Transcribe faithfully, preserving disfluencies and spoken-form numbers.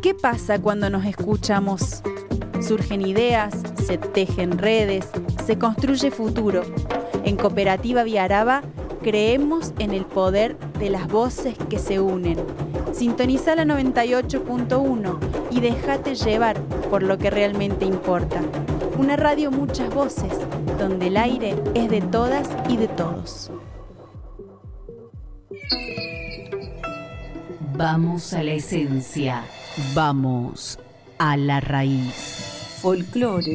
¿Qué pasa cuando nos escuchamos? Surgen ideas, se tejen redes, se construye futuro. En Cooperativa Viaraba creemos en el poder de las voces que se unen. Sintoniza la noventa y ocho punto uno y déjate llevar por lo que realmente importa. Una radio muchas voces, donde el aire es de todas y de todos. Vamos a la esencia, vamos a la raíz. Folclore